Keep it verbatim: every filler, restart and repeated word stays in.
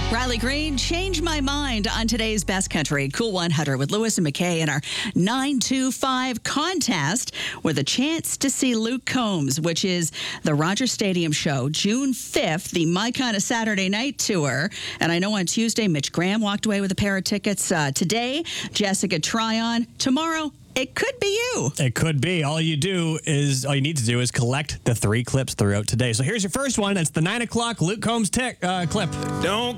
Riley Green, Change My Mind on today's Best Country Cool one hundred with Lewis and McKay in our nine two five contest with a chance to see Luke Combs, which is the Rogers Stadium show, June fifth, the My Kind of Saturday Night Tour. And I know on Tuesday, Mitch Graham walked away with a pair of tickets. Uh, today, Jessica Tryon. Tomorrow, it could be you. It could be. All you do is, all you need to do is collect the three clips throughout today. So here's your first one. It's the nine o'clock Luke Combs tech, uh, clip. Don't